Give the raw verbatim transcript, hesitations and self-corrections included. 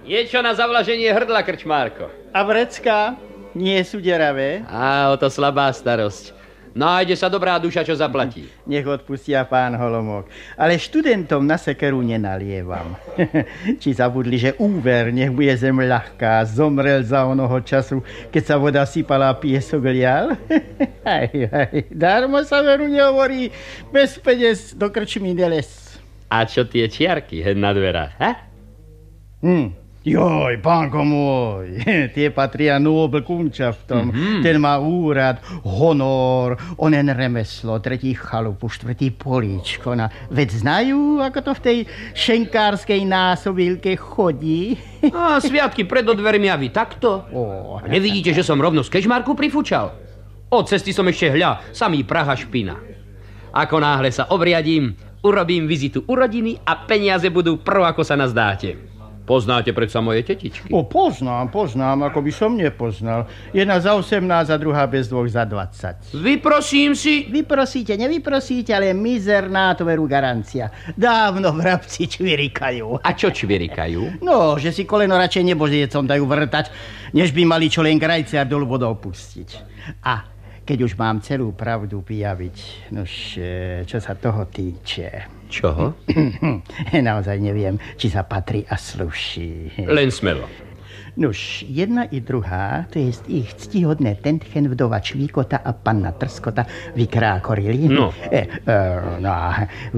Niečo na zavlaženie hrdla, krčmárko. A vrecká? Nie sú deravé? Á, o to slabá starosť. Nájde sa dobrá duša, čo zaplatí. Nech odpustia pán Holomok. Ale študentom na sekeru nenalievam. Či zabudli, že úver, nech bude zem ľahká, zomrel za onoho času, keď sa voda sypala a piesok lial? Aj, aj, darmo sa veru nehovorí, bez peniaz do krčmy neles. A čo tie čiarky hen na dverách, ha? Hm. Joj, pánko môj, tie patria Nobel kunčaftom. Mm-hmm. Ten má úrad, honor, onen remeslo, tretí chalupu, štvrtý políčko. Na... Veď znajú, ako to v tej šenkárskej násobilke chodí? A sviatky pred dvermi a vy takto? Oh. Nevidíte, že som rovno z kežmarku prifúčal? Od cesty som ešte hľa, samý prach a špina. Ako náhle sa obriadím, urobím vizitu u rodiny a peniaze budú prv, ako sa nazdáte. Poznáte predsa moje tetičky? O, poznám, poznám, ako by som nepoznal. Jedna za osemnásť a druhá bez dvoch za dvadsať. Vyprosím si... Vyprosíte, nevyprosíte, ale mizerná to veru garancia. Dávno vrabci čvirikajú. A čo čvirikajú? No, že si koleno radšej nebožiecom dajú vrtať, než by mali čo len krajciar dolu vodou pustiť. A keď už mám celú pravdu pijaviť, nož, čo sa toho týče... Čoho? Naozaj neviem, či sa patrí a sluší. Len smelo. Nuž, jedna i druhá, to jest ich ctihodné Tentchen, vdova Čvíkota a panna Trskota vykrákorili. No. E, e, no a